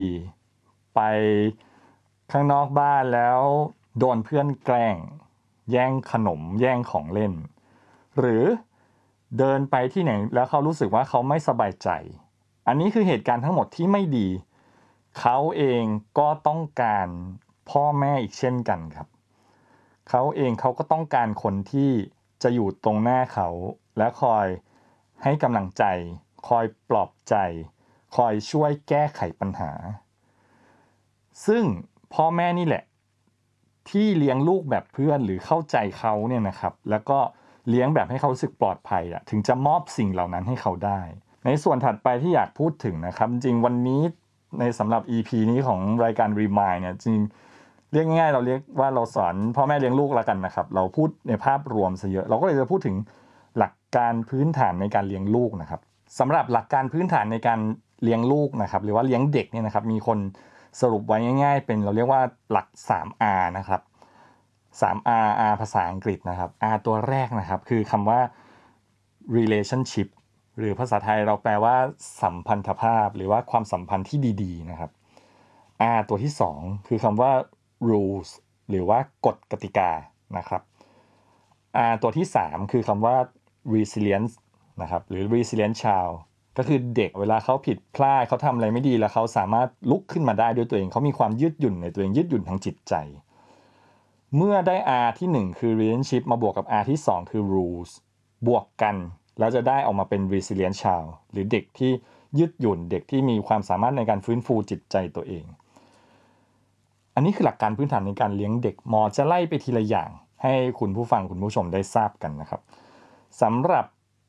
ไปข้างนอกบ้านแล้วโดนเพื่อนแกล้งแย่งขนมแย่งของเล่นหรือเดินไปที่ไหนแล้วเขารู้สึกว่าเขาไม่สบายใจอันนี้คือเหตุการณ์ทั้งหมดที่ไม่ดีเขาเองก็ต้องการพ่อแม่อีกเช่นกันครับเขาเองเขาก็ต้องการคนที่จะอยู่ตรงหน้าเขาและคอยให้กำลังใจคอยปลอบใจคอยช่วยแก้ไขปัญหาซึ่งพ่อแม่นี่แหละที่เลี้ยงลูกแบบเพื่อนหรือเข้าใจเขาเนี่ยนะครับแล้วก็เลี้ยงแบบให้เขารู้สึกปลอดภัยถึงจะมอบสิ่งเหล่านั้นให้เขาได้ในส่วนถัดไปที่อยากพูดถึงนะครับจริงวันนี้ในสำหรับ EP นี้ของรายการ Remind เนี่ยจริงเรียกง่ายๆเราเรียกว่าเราสอนพ่อแม่เลี้ยงลูกแล้วกันนะครับเราพูดในภาพรวมซะเยอะเราก็เลยจะพูดถึงหลักการพื้นฐานในการเลี้ยงลูกนะครับสำหรับหลักการพื้นฐานในการเลี้ยงลูกนะครับหรือว่าเลี้ยงเด็กเนี่ยนะครับมีคนสรุปไว้ง่ายๆเป็นเราเรียกว่าหลัก 3R นะครับ 3R R ภาษาอังกฤษนะครับ R ตัวแรกนะครับคือคำว่า relationship หรือภาษาไทยเราแปลว่าสัมพันธภาพหรือว่าความสัมพันธ์ที่ดีๆนะครับ R ตัวที่2คือคำว่า rules หรือว่ากฎกติกานะครับ R ตัวที่3คือคำว่า resilience นะครับหรือ resilient child ก็คือเด็กเวลาเขาผิดพลาดเขาทำอะไรไม่ดีแล้วเขาสามารถลุกขึ้นมาได้ด้วยตัวเองเขามีความยืดหยุ่นในตัวเองยืดหยุ่นทางจิตใจเมื่อได้ R ที่1คือ relationship มาบวกกับ R ที่2คือ rules บวกกันแล้วจะได้ออกมาเป็น resilient child หรือเด็กที่ยืดหยุ่นเด็กที่มีความสามารถในการฟื้นฟูจิตใจตัวเองอันนี้คือหลักการพื้นฐานในการเลี้ยงเด็กหมอจะไล่ไปทีละอย่างให้คุณผู้ฟังคุณผู้ชมได้ทราบกันนะครับสำหรับ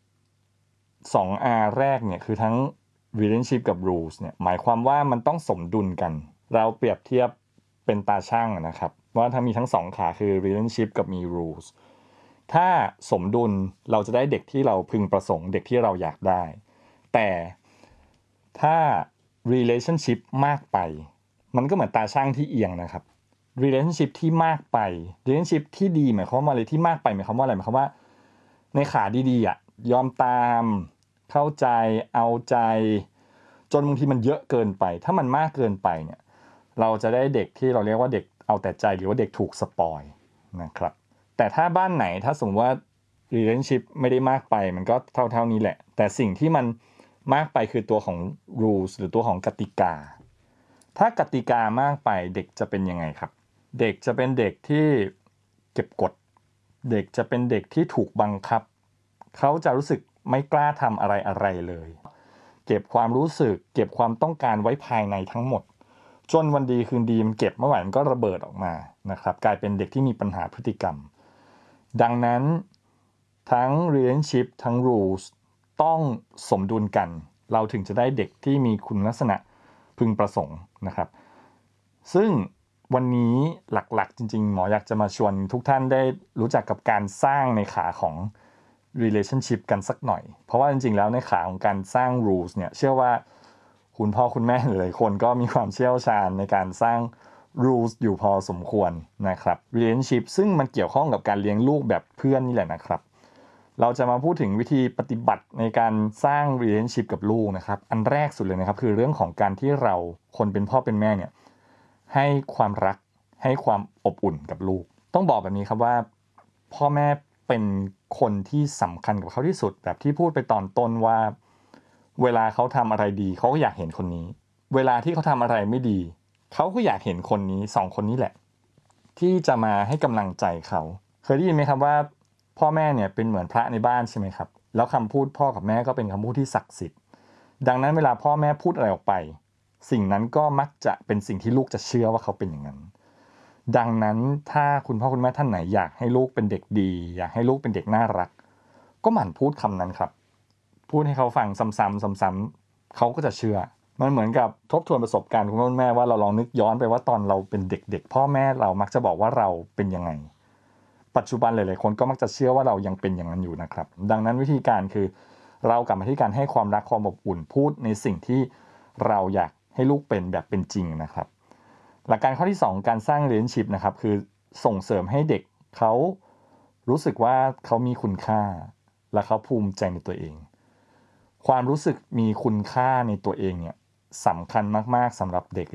2R แรกเนี่ยคือทั้ง relationship กับ rules เนี่ยหมายความว่ามันต้องสมดุลกันเราเปรียบเทียบเป็นตาช่างนะครับว่าถ้ามีทั้ง2ขาคือ relationship กับมี rules ถ้าสมดุลเราจะได้เด็กที่เราพึงประสงค์เด็กที่เราอยากได้แต่ถ้า relationship มากไปมันก็เหมือนตาช่างที่เอียงนะครับ relationship ที่มากไป relationship ที่ดีหมายความว่าอะไรที่มากไปหมายความว่าอะไรหมายความว่าในขาดีๆยอมตามเข้าใจเอาใจจนบางทีมันเยอะเกินไปถ้ามันมากเกินไปเนี่ยเราจะได้เด็กที่เราเรียกว่าเด็กเอาแต่ใจหรือว่าเด็กถูกสปอยนะครับแต่ถ้าบ้านไหนถ้าสมมติว่า relationship ไม่ได้มากไปมันก็เท่านี้แหละแต่สิ่งที่มันมากไปคือตัวของ rules หรือตัวของกติกาถ้ากติกามากไปเด็กจะเป็นยังไงครับเด็กจะเป็นเด็กที่เก็บกดเด็กจะเป็นเด็กที่ถูกบังคับเขาจะรู้สึกไม่กล้าทำอะไรเลยเก็บความรู้สึกเก็บความต้องการไว้ภายในทั้งหมดจนวันดีคืนดีมันเก็บไม่ไหวมันก็ระเบิดออกมานะครับกลายเป็นเด็กที่มีปัญหาพฤติกรรมดังนั้นทั้ง relationship ทั้ง rules ต้องสมดุลกันเราถึงจะได้เด็กที่มีคุณลักษณะพึงประสงค์นะครับซึ่งวันนี้หลักๆจริงๆหมออยากจะมาชวนทุกท่านได้รู้จักกับการสร้างในขาของ relationship กันสักหน่อยเพราะว่าจริงๆแล้วในขาของการสร้าง rules เนี่ยเชื่อว่าคุณพ่อคุณแม่หลายๆคนก็มีความเชี่ยวชาญในการสร้าง rules อยู่พอสมควรนะครับ relationship ซึ่งมันเกี่ยวข้องกับการเลี้ยงลูกแบบเพื่อนนี่แหละนะครับเราจะมาพูดถึงวิธีปฏิบัติในการสร้าง relationship กับลูกนะครับอันแรกสุดเลยนะครับคือเรื่องของการที่เราคนเป็นพ่อเป็นแม่เนี่ยให้ความรักให้ความอบอุ่นกับลูกต้องบอกแบบนี้ครับว่าพ่อแม่เป็นคนที่สำคัญกับเขาที่สุดแบบที่พูดไปตอนต้นว่าเวลาเขาทำอะไรดีเขาก็อยากเห็นคนนี้เวลาที่เขาทำอะไรไม่ดีเขาก็อยากเห็นคนนี้สองคนนี้แหละที่จะมาให้กำลังใจเขาเคยได้ยินไหมครับว่าพ่อแม่เนี่ยเป็นเหมือนพระในบ้านใช่ไหมครับแล้วคำพูดพ่อกับแม่ก็เป็นคำพูดที่ศักดิ์สิทธิ์ดังนั้นเวลาพ่อแม่พูดอะไรออกไปสิ่งนั้นก็มักจะเป็นสิ่งที่ลูกจะเชื่อว่าเขาเป็นอย่างนั้นดังนั้นถ้าคุณพ่อคุณแม่ท่านไหนอยากให้ลูกเป็นเด็กดีอยากให้ลูกเป็นเด็กน่ารักก็หมั่นพูดคำนั้นครับพูดให้เขาฟังซ้ำๆเขาก็จะเชื่อมันเหมือนกับทบทวนประสบการณ์คุณพ่อคุณแม่ว่าเราลองนึกย้อนไปว่าตอนเราเป็นเด็กๆพ่อแม่เรามักจะบอกว่าเราเป็นยังไงปัจจุบันหลายๆคนก็มักจะเชื่อว่าเรายังเป็นอย่างนั้นอยู่นะครับดังนั้นวิธีการคือเรากลับมาที่การให้ความรักความอบอุ่นพูดในสิ่งที่เราอยากให้ลูกเป็นแบบเป็นจริงนะครับหลักการข้อที่2การสร้าง relationship นะครับคือส่งเสริมให้เด็กเขารู้สึกว่าเขามีคุณค่าและเขาภูมิใจในตัวเองความรู้สึกมีคุณค่าในตัวเองเนี่ยสำคัญมากๆสำหรับเด็ก